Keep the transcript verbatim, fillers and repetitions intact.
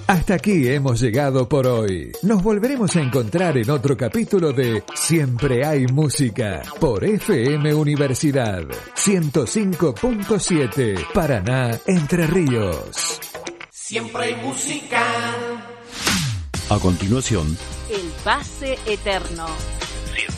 Hasta aquí hemos llegado por hoy. Nos volveremos a encontrar en otro capítulo de Siempre hay música por F M Universidad ciento cinco punto siete, Paraná, Entre Ríos. Siempre hay música. A continuación, El pase eterno.